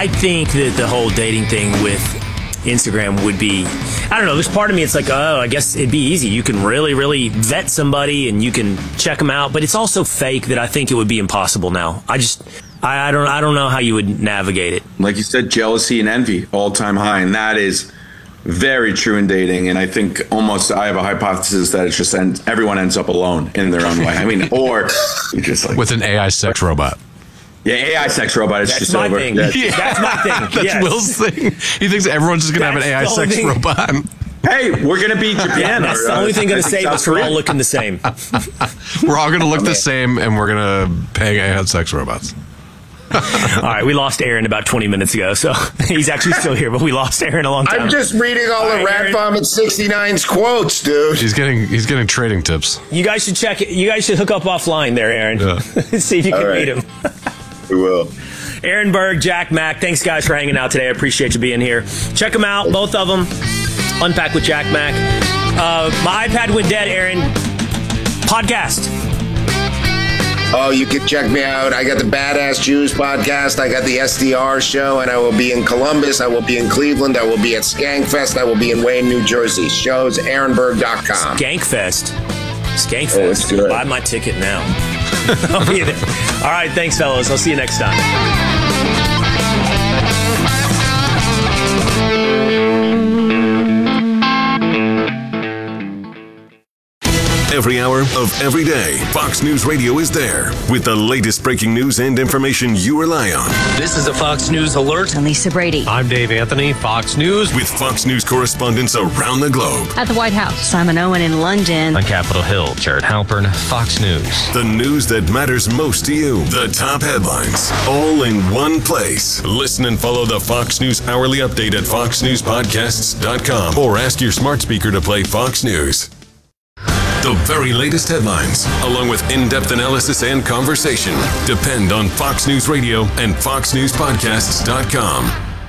I think that the whole dating thing with Instagram would be, I don't know, there's part of me it's like, oh, I guess it'd be easy. You can really, really vet somebody and you can check them out, but it's also fake that I think it would be impossible now. I don't know how you would navigate it. Like you said, jealousy and envy, all-time high, and that is very true in dating. And I think I have a hypothesis that it's just everyone ends up alone in their own way. I mean, or just like with an AI sex robot. Yeah, AI sex robot is just over. Thing. That's my thing. That's Will's thing. He thinks everyone's just going to have an AI sex robot. Hey, we're going to be Japan. That's the only thing going to save us from all looking the same. We're all going to look the same, and we're going to pay AI sex robots. All right, we lost Aaron about 20 minutes ago, so he's actually still here, but we lost Aaron a long time. I'm just reading all the Rat Vomit 69's quotes, dude. He's getting trading tips. You guys should check it. You guys should hook up offline there, Aaron. Yeah. See if you can meet him. We will. Aaron Berg, Jack Mack, thanks guys for hanging out today. I appreciate you being here. Check them out, both of them. Unpack with Jack Mack. My iPad went dead, Aaron. Podcast. Oh, you can check me out. I got the Badass Jews podcast. I got the SDR show, and I will be in Columbus. I will be in Cleveland. I will be at Skankfest. I will be in Wayne, New Jersey. Shows, aaronberg.com. Skankfest. Oh, it's good. Buy my ticket now. I'll be there. All right, thanks, fellas. I'll see you next time. Every hour of every day, Fox News Radio is there with the latest breaking news and information you rely on. This is a Fox News alert. I'm Lisa Brady. I'm Dave Anthony, Fox News. With Fox News correspondents around the globe. At the White House, Simon Owen in London. On Capitol Hill, Jared Halpern, Fox News. The news that matters most to you. The top headlines, all in one place. Listen and follow the Fox News Hourly Update at foxnewspodcasts.com or ask your smart speaker to play Fox News. The very latest headlines, along with in-depth analysis and conversation, depend on Fox News Radio and foxnewspodcasts.com.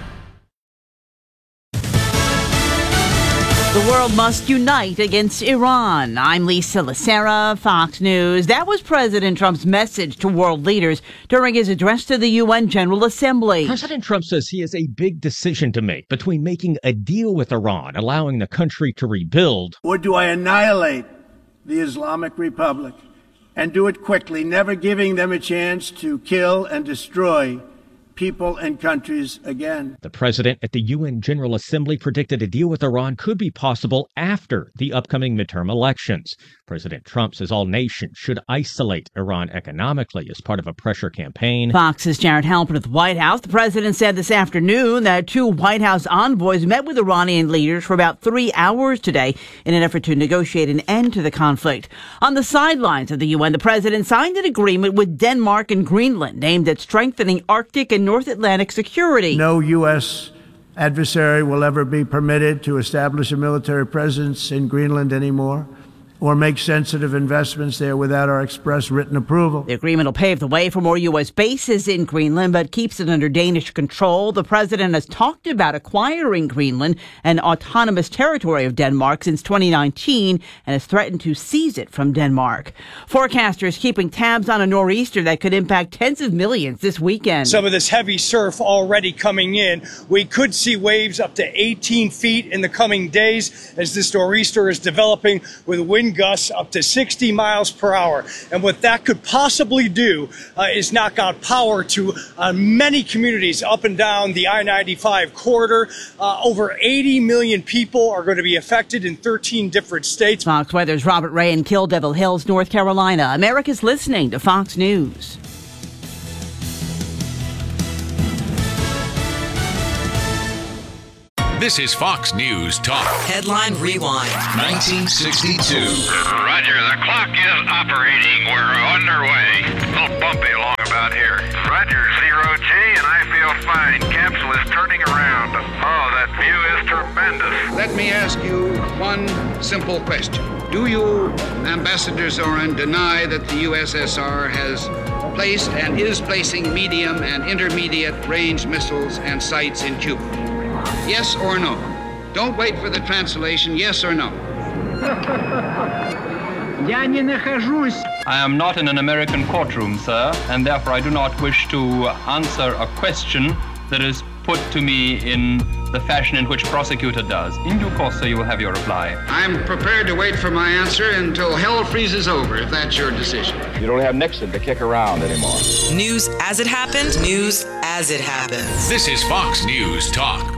The world must unite against Iran. I'm Lisa Lacera, Fox News. That was President Trump's message to world leaders during his address to the UN General Assembly. President Trump says he has a big decision to make between making a deal with Iran, allowing the country to rebuild, or do I annihilate the Islamic Republic and do it quickly, never giving them a chance to kill and destroy people and countries again. The president at the UN General Assembly predicted a deal with Iran could be possible after the upcoming midterm elections. President Trump says all nations should isolate Iran economically as part of a pressure campaign. Fox's Jared Halpern at the White House. The president said this afternoon that two White House envoys met with Iranian leaders for about 3 hours today in an effort to negotiate an end to the conflict. On the sidelines of the UN, the president signed an agreement with Denmark and Greenland aimed at strengthening Arctic and North Atlantic security. No U.S. adversary will ever be permitted to establish a military presence in Greenland anymore or make sensitive investments there without our express written approval. The agreement will pave the way for more U.S. bases in Greenland, but keeps it under Danish control. The president has talked about acquiring Greenland, an autonomous territory of Denmark, since 2019 and has threatened to seize it from Denmark. Forecasters keeping tabs on a nor'easter that could impact tens of millions this weekend. Some of this heavy surf already coming in. We could see waves up to 18 feet in the coming days as this nor'easter is developing with wind gusts up to 60 miles per hour. And what that could possibly do is knock out power to many communities up and down the I-95 corridor. Over 80 million people are going to be affected in 13 different states. Fox Weather's Robert Ray in Kill Devil Hills, North Carolina. America's listening to Fox News. This is Fox News Talk. Headline Rewind. 1962. Roger, the clock is operating. We're underway. A little bumpy along about here. Roger, 0G, and I feel fine. Capsule is turning around. Oh, that view is tremendous. Let me ask you one simple question. Do you, Ambassador Zorin, deny that the USSR has placed and is placing medium and intermediate range missiles and sites in Cuba? Yes or no? Don't wait for the translation. Yes or no? I am not in an American courtroom, sir, and therefore I do not wish to answer a question that is put to me in the fashion in which prosecutor does. In due course, sir, you will have your reply. I'm prepared to wait for my answer until hell freezes over, if that's your decision. You don't have Nixon to kick around anymore. News as it happened, news as it happens. This is Fox News Talk.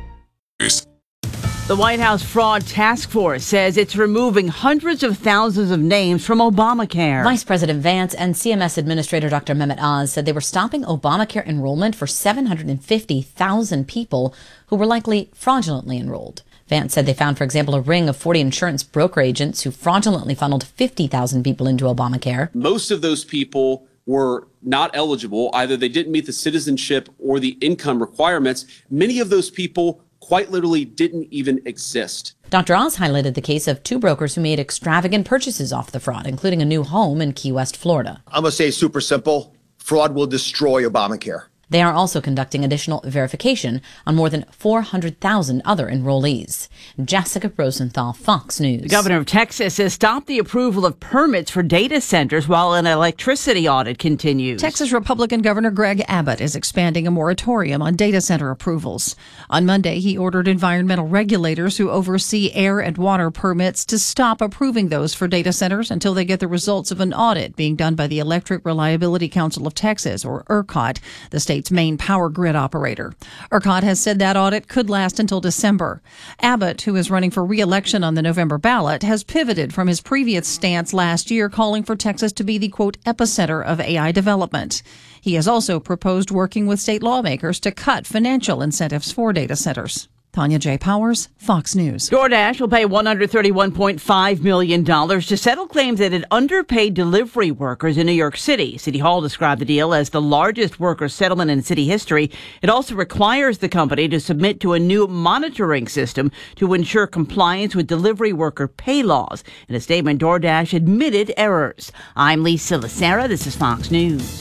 The White House Fraud Task Force says it's removing hundreds of thousands of names from Obamacare. Vice President Vance and CMS Administrator Dr. Mehmet Oz said they were stopping Obamacare enrollment for 750,000 people who were likely fraudulently enrolled. Vance said they found, for example, a ring of 40 insurance broker agents who fraudulently funneled 50,000 people into Obamacare. Most of those people were not eligible. Either they didn't meet the citizenship or the income requirements. Many of those people quite literally didn't even exist. Dr. Oz highlighted the case of two brokers who made extravagant purchases off the fraud, including a new home in Key West, Florida. I'm going to say super simple. Fraud will destroy Obamacare. They are also conducting additional verification on more than 400,000 other enrollees. Jessica Rosenthal, Fox News. The governor of Texas has stopped the approval of permits for data centers while an electricity audit continues. Texas Republican Governor Greg Abbott is expanding a moratorium on data center approvals. On Monday, he ordered environmental regulators who oversee air and water permits to stop approving those for data centers until they get the results of an audit being done by the Electric Reliability Council of Texas, or ERCOT, the state's main power grid operator. ERCOT has said that audit could last until December. Abbott, who is running for re-election on the November ballot, has pivoted from his previous stance last year calling for Texas to be the, quote, epicenter of AI development. He has also proposed working with state lawmakers to cut financial incentives for data centers. Tanya J. Powers, Fox News. DoorDash will pay $131.5 million to settle claims that it underpaid delivery workers in New York City. City Hall described the deal as the largest worker settlement in city history. It also requires the company to submit to a new monitoring system to ensure compliance with delivery worker pay laws. In a statement, DoorDash admitted errors. I'm Lisa Lacera. This is Fox News.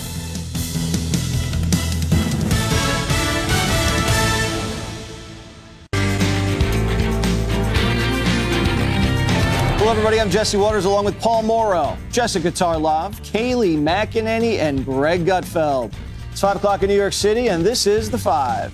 Hello, everybody. I'm Jesse Waters along with Paul Morrow, Jessica Tarlov, Kaylee McEnany, and Greg Gutfeld. It's 5 o'clock in New York City, and this is The Five.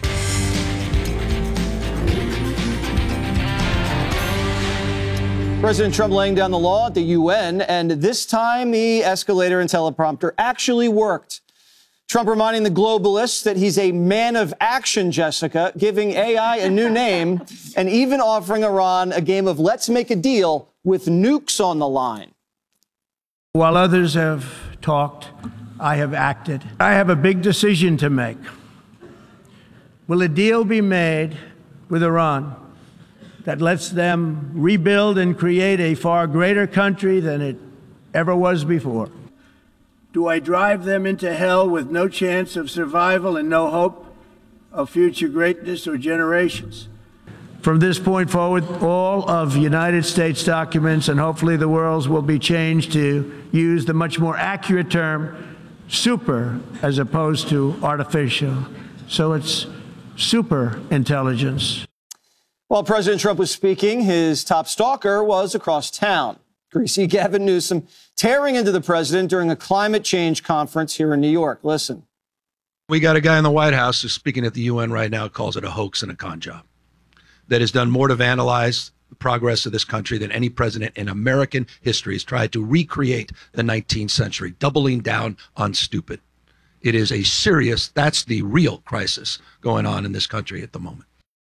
President Trump laying down the law at the UN, and this time the escalator and teleprompter actually worked. Trump reminding the globalists that he's a man of action, Jessica, giving AI a new name, and even offering Iran a game of let's make a deal with nukes on the line. While others have talked, I have acted. I have a big decision to make. Will a deal be made with Iran that lets them rebuild and create a far greater country than it ever was before? Do I drive them into hell with no chance of survival and no hope of future greatness or generations? From this point forward, all of United States documents and hopefully the world's will be changed to use the much more accurate term super as opposed to artificial. So it's super intelligence. While President Trump was speaking, his top stalker was across town. Greasy Gavin Newsom tearing into the president during a climate change conference here in New York. Listen. We got a guy in the White House who's speaking at the UN right now, calls it a hoax and a con job that has done more to vandalize the progress of this country than any president in American history has tried to recreate the 19th century, doubling down on stupid. It is a serious, that's the real crisis going on in this country at the moment.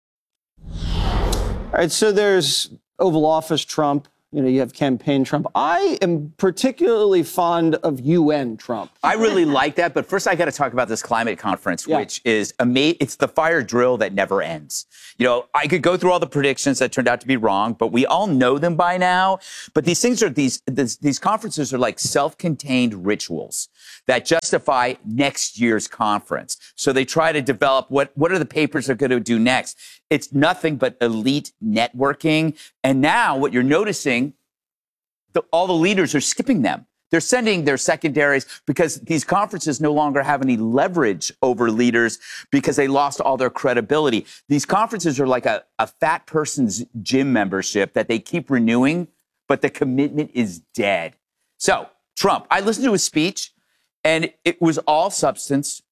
All right, so there's Oval Office Trump. You know, you have campaign Trump. I am particularly fond of UN Trump. I really like that. But first, I got to talk about this climate conference, which is amazing. It's the fire drill that never ends. You know, I could go through all the predictions that turned out to be wrong, but we all know them by now. But these things are these conferences are like self-contained rituals that justify next year's conference. So they try to develop what are the papers they're going to do next. It's nothing but elite networking. And now what you're noticing, all the leaders are skipping them. They're sending their secondaries because these conferences no longer have any leverage over leaders because they lost all their credibility. These conferences are like a fat person's gym membership that they keep renewing, but the commitment is dead. So Trump, I listened to his speech and it was all substance,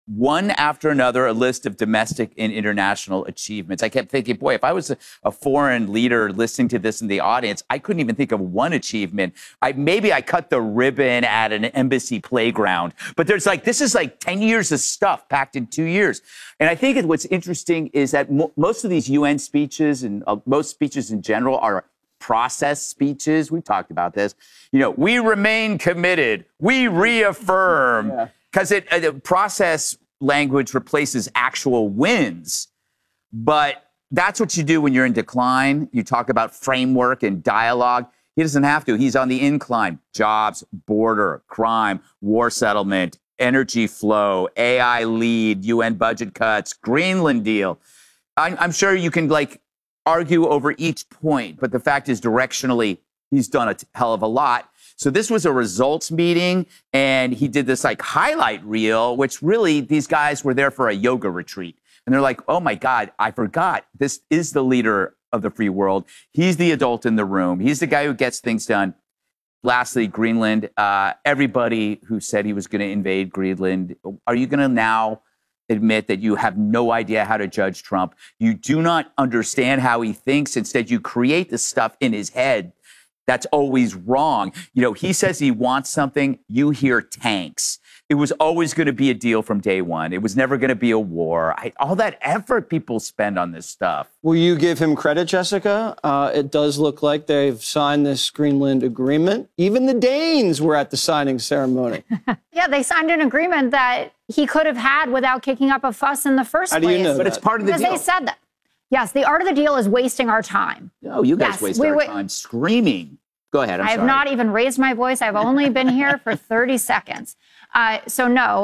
one after another, a list of domestic and international achievements. I kept thinking, boy, if I was a foreign leader listening to this in the audience, I couldn't even think of one achievement. Maybe I cut the ribbon at an embassy playground, but this is like 10 years of stuff packed in 2 years. And I think what's interesting is that most of these UN speeches and most speeches in general are process speeches. We talked about this. We remain committed. We reaffirm. Because process language replaces actual wins. But that's what you do when you're in decline. You talk about framework and dialogue. He doesn't have to. He's on the incline. Jobs, border, crime, war settlement, energy flow, AI lead, UN budget cuts, Greenland deal. I'm sure you can argue over each point. But the fact is, directionally, he's done a hell of a lot. So this was a results meeting, and he did this highlight reel, which really these guys were there for a yoga retreat. And they're like, oh my God, I forgot. This is the leader of the free world. He's the adult in the room. He's the guy who gets things done. Lastly, Greenland. Everybody who said he was going to invade Greenland, are you going to now admit that you have no idea how to judge Trump? You do not understand how he thinks. Instead, you create this stuff in his head. That's always wrong. He says he wants something. You hear tanks. It was always going to be a deal from day one. It was never going to be a war. All that effort people spend on this stuff. Will you give him credit, Jessica? It does look like they've signed this Greenland agreement. Even the Danes were at the signing ceremony. Yeah, they signed an agreement that he could have had without kicking up a fuss in the first place. How do you know But it's part of the deal. Because they said that. Yes, the art of the deal is wasting our time. No, you guys waste our time screaming. Go ahead. I have not even raised my voice. I've only been here for 30 seconds. So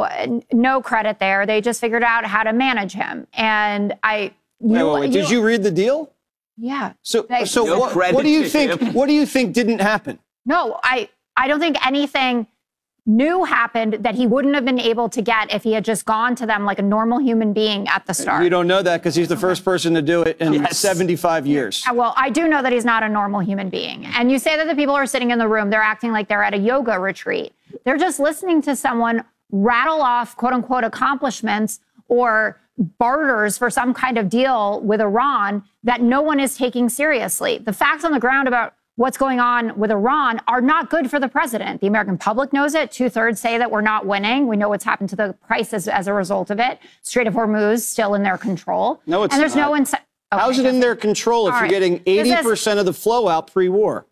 no credit there. They just figured out how to manage him. And Wait. Did you read the deal? Yeah. So what do you think? What do you think didn't happen? No, I don't think anything new happened that he wouldn't have been able to get if he had just gone to them like a normal human being at the start. You don't know that because he's the first person to do it in 75 years. Well, I do know that he's not a normal human being. And you say that the people are sitting in the room, they're acting like they're at a yoga retreat. They're just listening to someone rattle off, quote unquote, accomplishments or barters for some kind of deal with Iran that no one is taking seriously. The facts on the ground about what's going on with Iran are not good for the president. The American public knows it. 2/3 say that we're not winning. We know what's happened to the prices as a result of it. Strait of Hormuz still in their control. No, it's and there's not. no incentive. Okay, how's it in their control if you're getting 80% of the flow out pre-war?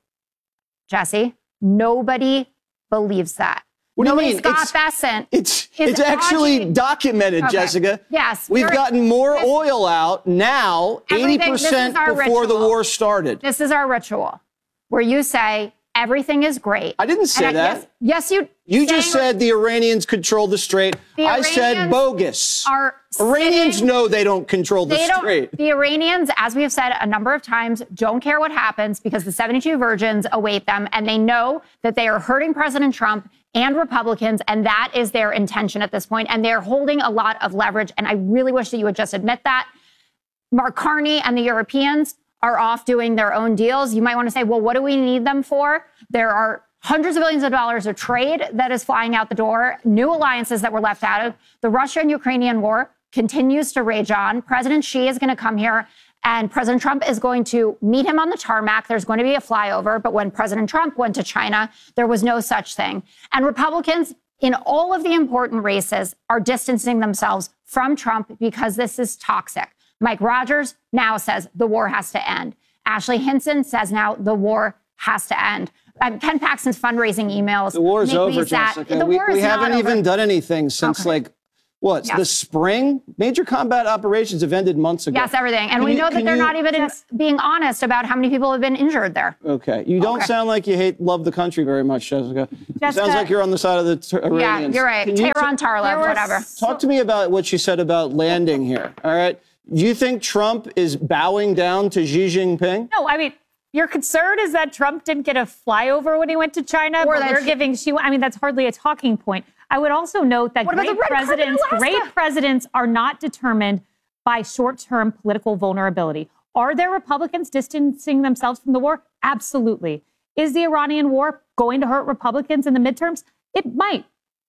Jesse, nobody believes that. What do you mean? Scott Bessent. It's actually documented, Okay. Jessica. Yes. We've gotten more oil out now, 80% before the war started. This is our ritual, where you say everything is great. I didn't say that. Yes, you. You just said the Iranians control the strait. I said Iranians bogus. Are Iranians know they don't control the strait. The Iranians, as we have said a number of times, don't care what happens because the 72 virgins await them, and they know that they are hurting President Trump and Republicans, and that is their intention at this point, and they're holding a lot of leverage, and I really wish that you would just admit that. Mark Carney and the Europeans are off doing their own deals. You might want to say, well, what do we need them for? There are hundreds of billions of dollars of trade that is flying out the door, new alliances that were left out of. The Russia and Ukrainian war continues to rage on. President Xi is going to come here, and President Trump is going to meet him on the tarmac. There's going to be a flyover. But when President Trump went to China, there was no such thing. And Republicans in all of the important races are distancing themselves from Trump because this is toxic. Mike Rogers now says the war has to end. Ashley Hinson says now the war has to end. Ken Paxton's fundraising emails. The war is over, Jessica. We haven't even done anything since the spring? Major combat operations have ended months ago. Yes, everything. And we know that they're not even being honest about how many people have been injured there. Okay. You don't sound like you love the country very much, Jessica. It sounds like you're on the side of the Iranians. Yeah, you're right. Tehran, Tarlev, whatever. Talk to me about what you said about landing here, all right? Do you think Trump is bowing down to Xi Jinping? No, I mean, your concern is that Trump didn't get a flyover when he went to China, or they're giving Xi. I mean, that's hardly a talking point. I would also note that great presidents are not determined by short-term political vulnerability. Are there Republicans distancing themselves from the war? Absolutely. Is the Iranian war going to hurt Republicans in the midterms? It might.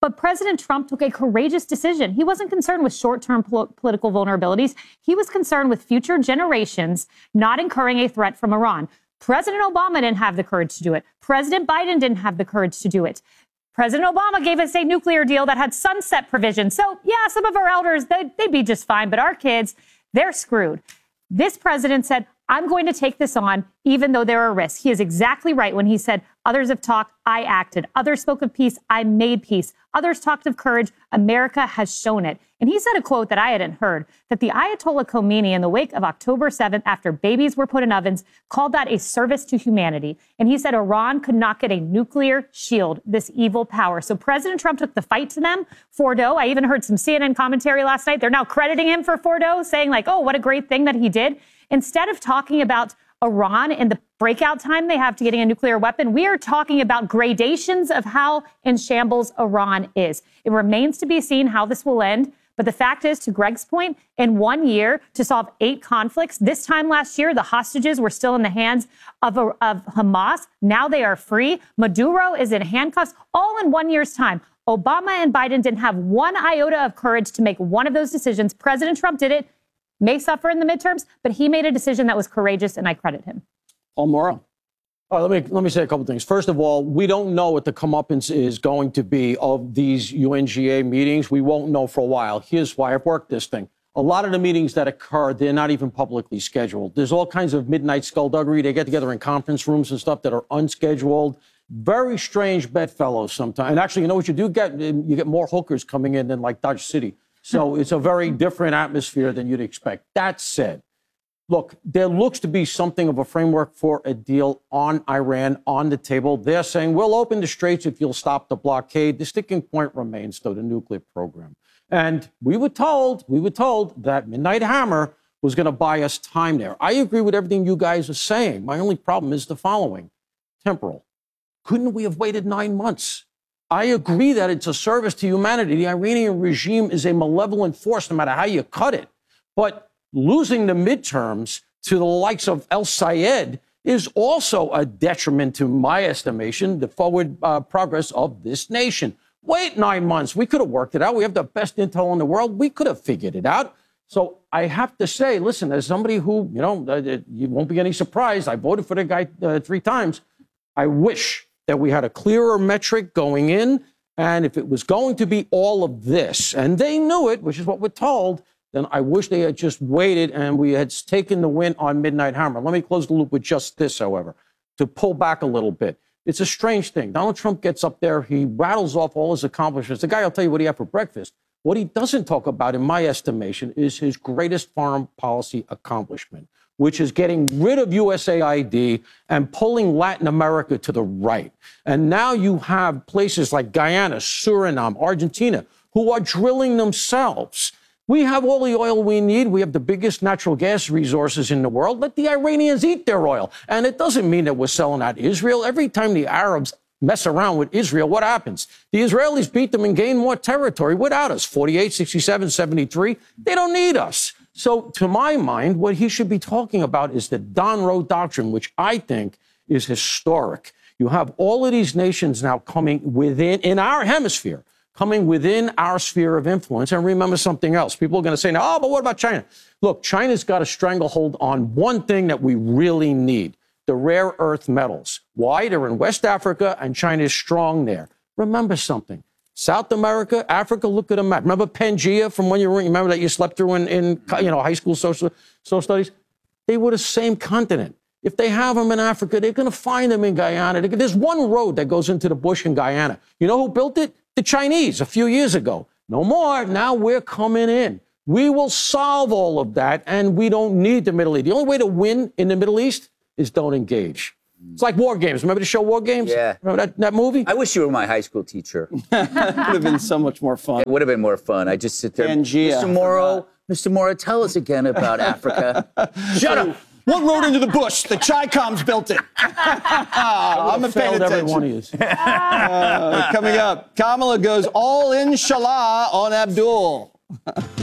But President Trump took a courageous decision. He wasn't concerned with short-term political vulnerabilities. He was concerned with future generations not incurring a threat from Iran. President Obama didn't have the courage to do it. President Biden didn't have the courage to do it. President Obama gave us a nuclear deal that had sunset provisions. So, yeah, some of our elders, they'd be just fine. But our kids, they're screwed. This president said, I'm going to take this on, even though there are risks. He is exactly right when he said, others have talked, I acted. Others spoke of peace, I made peace. Others talked of courage, America has shown it. And he said a quote that I hadn't heard, that the Ayatollah Khomeini, in the wake of October 7th, after babies were put in ovens, called that a service to humanity. And he said Iran could not get a nuclear shield, this evil power. So President Trump took the fight to them. Fordo, I even heard some CNN commentary last night. They're now crediting him for Fordo, saying like, oh, what a great thing that he did. Instead of talking about Iran and the breakout time they have to getting a nuclear weapon, we are talking about gradations of how in shambles Iran is. It remains to be seen how this will end. But the fact is, to Greg's point, in 1 year to solve 8 conflicts, this time last year, the hostages were still in the hands of Hamas. Now they are free. Maduro is in handcuffs, all in 1 year's time. Obama and Biden didn't have one iota of courage to make one of those decisions. President Trump did it. May suffer in the midterms, but he made a decision that was courageous, and I credit him. Paul Morrow. Let me say a couple things. First of all, we don't know what the comeuppance is going to be of these UNGA meetings. We won't know for a while. Here's why I've worked this thing. A lot of the meetings that occur, they're not even publicly scheduled. There's all kinds of midnight skullduggery. They get together in conference rooms and stuff that are unscheduled. Very strange bedfellows sometimes. And actually, you know what you do get? You get more hookers coming in than like Dodge City. So it's a very different atmosphere than you'd expect. That said, look, there looks to be something of a framework for a deal on Iran on the table. They're saying, we'll open the straits if you'll stop the blockade. The sticking point remains, though, the nuclear program. And we were told that Midnight Hammer was going to buy us time there. I agree with everything you guys are saying. My only problem is the following. Temporal. Couldn't we have waited 9 months? I agree that it's a service to humanity. The Iranian regime is a malevolent force, no matter how you cut it. But losing the midterms to the likes of El Sayed is also a detriment to my estimation, the forward progress of this nation. Wait 9 months. We could have worked it out. We have the best intel in the world. We could have figured it out. So I have to say, listen, as somebody who, you won't be any surprised. I voted for the guy 3 times. I wish that we had a clearer metric going in. And if it was going to be all of this, and they knew it, which is what we're told, then I wish they had just waited and we had taken the win on Midnight Hammer. Let me close the loop with just this, however, to pull back a little bit. It's a strange thing. Donald Trump gets up there. He rattles off all his accomplishments. The guy will tell you what he had for breakfast. What he doesn't talk about, in my estimation, is his greatest foreign policy accomplishment, which is getting rid of USAID and pulling Latin America to the right. And now you have places like Guyana, Suriname, Argentina, who are drilling themselves. We have all the oil we need. We have the biggest natural gas resources in the world. Let the Iranians eat their oil. And it doesn't mean that we're selling out Israel. Every time the Arabs mess around with Israel, what happens? The Israelis beat them and gain more territory without us. 48, 67, 73. They don't need us. So to my mind, what he should be talking about is the Don Roe Doctrine, which I think is historic. You have all of these nations now coming within, in our hemisphere, coming within our sphere of influence. And remember something else. People are going to say, now, oh, but what about China? Look, China's got a stranglehold on one thing that we really need, the rare earth metals. Why? They're in West Africa, and China is strong there. Remember something. South America, Africa, look at a map. Remember Pangea from when you were, remember that you slept through in high school social studies? They were the same continent. If they have them in Africa, they're going to find them in Guyana. There's one road that goes into the bush in Guyana. You know who built it? The Chinese a few years ago. No more. Now we're coming in. We will solve all of that, and we don't need the Middle East. The only way to win in the Middle East is don't engage. It's like War Games. Remember the show War Games? Yeah. Remember that movie? I wish you were my high school teacher. It would have been so much more fun. It would have been more fun. I just sit there. Pangea. Mr. Morrow, tell us again about Africa. Shut up. What road into the bush? The Chi-Coms built it. I'm a paying attention. Every one of you. Coming up, Kamala goes all inshallah on Abdul.